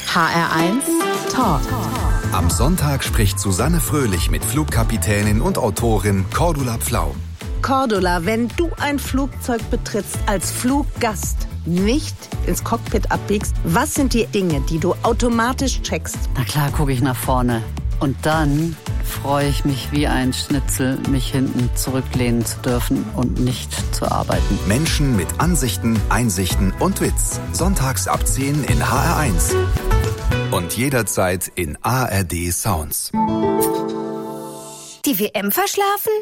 HR1 Talk. Am Sonntag spricht Susanne Fröhlich mit Flugkapitänin und Autorin Cordula Pflau. Cordula, wenn du ein Flugzeug betrittst als Fluggast, nicht ins Cockpit abbiegst, was sind die Dinge, die du automatisch checkst? Na klar, gucke ich nach vorne. Und dann freue ich mich wie ein Schnitzel, mich hinten zurücklehnen zu dürfen und nicht zu arbeiten. Menschen mit Ansichten, Einsichten und Witz. Sonntags ab 10 in HR1. Und jederzeit in ARD Sounds. Die WM verschlafen?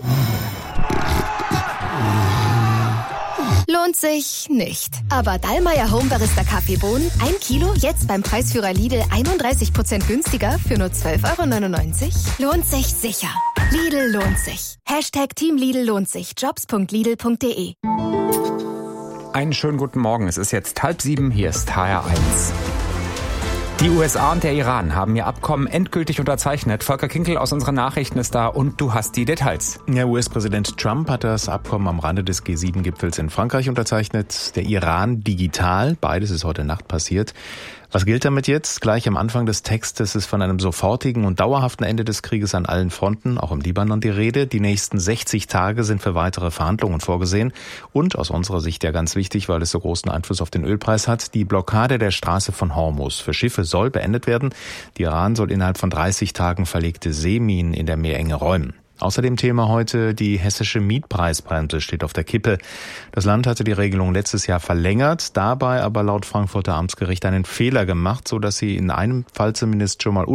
Lohnt sich nicht. Aber Dallmayr Home Barista Kaffeebohnen, 1 Kilo, jetzt beim Preisführer Lidl 31% günstiger für nur 12,99 €? Lohnt sich sicher. Lidl lohnt sich. #Team Lidl lohnt sich. Jobs.lidl.de. Einen schönen guten Morgen. Es ist jetzt 6:30. Hier ist HR1. Die USA und der Iran haben ihr Abkommen endgültig unterzeichnet. Volker Kinkel aus unseren Nachrichten ist da und du hast die Details. Ja, US-Präsident Trump hat das Abkommen am Rande des G7-Gipfels in Frankreich unterzeichnet. Der Iran digital. Beides ist heute Nacht passiert. Was gilt damit jetzt? Gleich am Anfang des Textes ist von einem sofortigen und dauerhaften Ende des Krieges an allen Fronten, auch im Libanon, die Rede. Die nächsten 60 Tage sind für weitere Verhandlungen vorgesehen. Und aus unserer Sicht ja ganz wichtig, weil es so großen Einfluss auf den Ölpreis hat, die Blockade der Straße von Hormuz für Schiffe soll beendet werden. Der Iran soll innerhalb von 30 Tagen verlegte Seeminen in der Meerenge räumen. Außerdem Thema heute, die hessische Mietpreisbremse steht auf der Kippe. Das Land hatte die Regelung letztes Jahr verlängert, dabei aber laut Frankfurter Amtsgericht einen Fehler gemacht, sodass sie in einem Fall zumindest schon mal